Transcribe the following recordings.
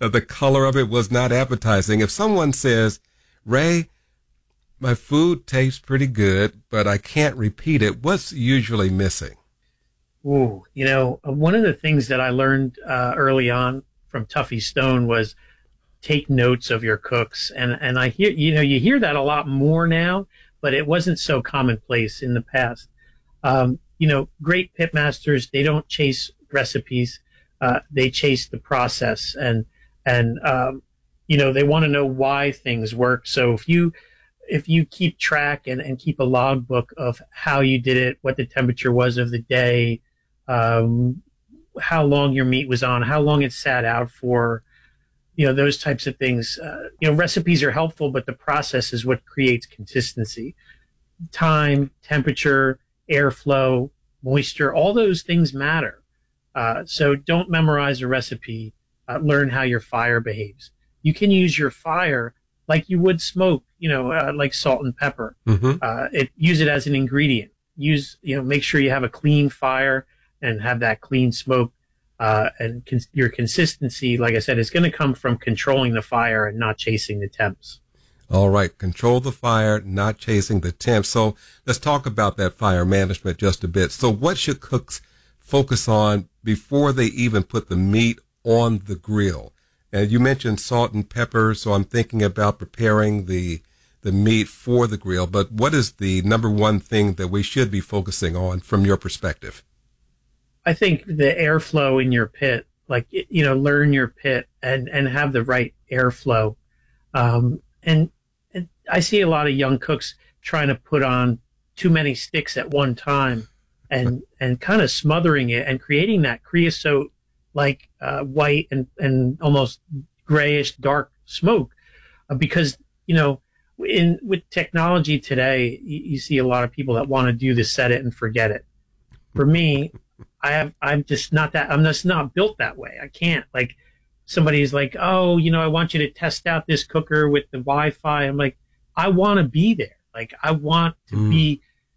the color of it was not appetizing. If someone says, Ray, my food tastes pretty good, but I can't repeat it, what's usually missing? Ooh, one of the things that I learned early on from Tuffy Stone was take notes of your cooks. And I hear, you hear that a lot more now, but it wasn't so commonplace in the past. Great pitmasters, they don't chase recipes. They chase the process and they want to know why things work. So if you keep track and keep a logbook of how you did it, what the temperature was of the day, how long your meat was on, how long it sat out for, those types of things. Recipes are helpful, but the process is what creates consistency. Time, temperature, airflow, moisture, all those things matter. So don't memorize a recipe. Learn how your fire behaves. You can use your fire like you would smoke, like salt and pepper. Use it as an ingredient. Make sure you have a clean fire and have that clean smoke. Your consistency, like I said, is going to come from controlling the fire and not chasing the temps. All right. Control the fire, not chasing the temps. So let's talk about that fire management just a bit. So what should cooks focus on before they even put the meat on the grill? And you mentioned salt and pepper, so I'm thinking about preparing the meat for the grill. But what is the number one thing that we should be focusing on from your perspective? I think the airflow in your pit, learn your pit and have the right airflow. And I see a lot of young cooks trying to put on too many sticks at one time and kind of smothering it and creating that creosote white and almost grayish dark smoke, because with technology today, you see a lot of people that want to do the set it and forget it. For me, I'm just not built that way. I can't, somebody's like, oh, I want you to test out this cooker with the Wi-Fi. I'm like, I want to be there. I want to be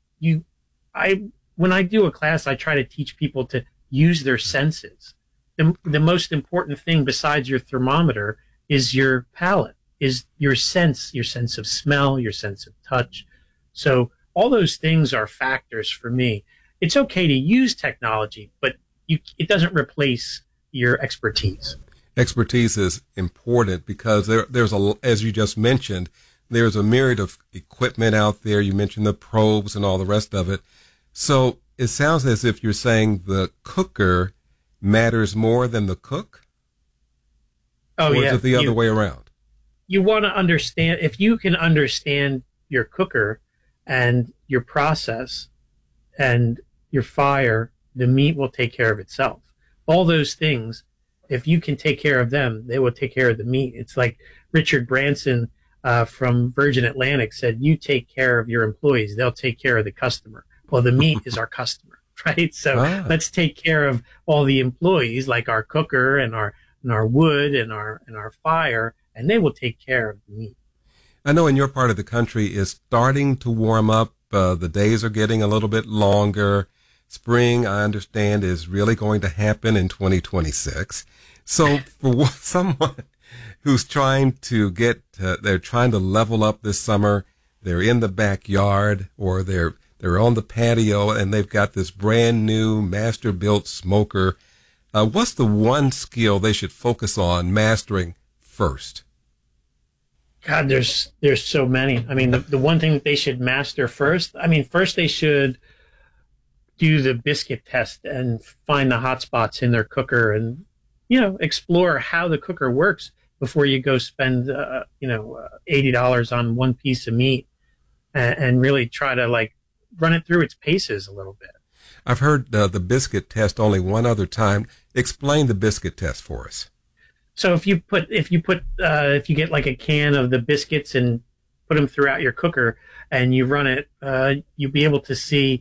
when I do a class, I try to teach people to use their senses. The most important thing besides your thermometer is your palate, is your sense of smell, your sense of touch. So all those things are factors for me. It's okay to use technology, but it doesn't replace your expertise. Expertise is important because there's as you just mentioned, there's a myriad of equipment out there. You mentioned the probes and all the rest of it. So it sounds as if you're saying the cooker matters more than the cook? Oh, or yeah. Is it the other way around? You want to understand, if you can understand your cooker and your process and your fire, the meat will take care of itself. All those things, if you can take care of them, they will take care of the meat. It's like Richard Branson from Virgin Atlantic said, you take care of your employees, they'll take care of the customer. Well, the meat is our customer, right? So let's take care of all the employees, like our cooker and our wood and our fire, and they will take care of the meat. I know in your part of the country is starting to warm up. The days are getting a little bit longer. Spring, I understand, is really going to happen in 2026. So for someone who's trying to they're trying to level up this summer, they're in the backyard or they're on the patio and they've got this brand new master built smoker. What's the one skill they should focus on mastering first? God, there's so many. I mean, the one thing that they should master first, first they should do the biscuit test and find the hot spots in their cooker and, explore how the cooker works before you go spend, $80 on one piece of meat and really try to run it through its paces a little bit. I've heard the biscuit test only one other time. Explain the biscuit test for us. So if you get like a can of the biscuits and put them throughout your cooker and you run it, you'll be able to see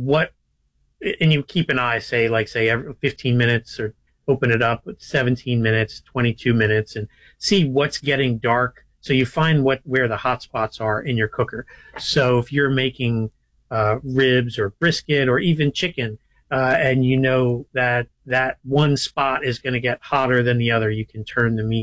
and you keep an eye, say every 15 minutes or open it up at 17 minutes, 22 minutes and see what's getting dark. So you find where the hot spots are in your cooker. So if you're making ribs or brisket or even chicken, and that one spot is going to get hotter than the other, you can turn the meat